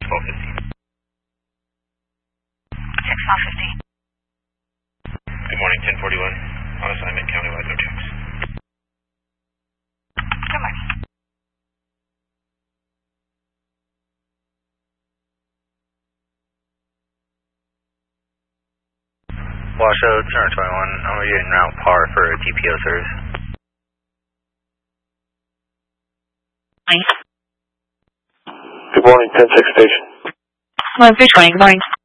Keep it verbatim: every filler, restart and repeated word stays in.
twelve fifty. six twelve fifty. Good morning, ten forty-one. On assignment, countywide, no checks. Good morning. Washoe, Center twenty-one. I'm going to get en route par for a T P O service. Good morning, ten six station. One three twenty, good morning.